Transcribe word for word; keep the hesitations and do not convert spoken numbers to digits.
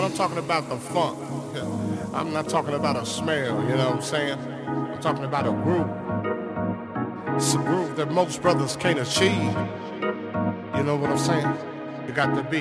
I'm talking about the funk. I'm not talking about a smell, you know what I'm saying? I'm talking about a groove. It's a groove that most brothers can't achieve. You know what I'm saying? You got to be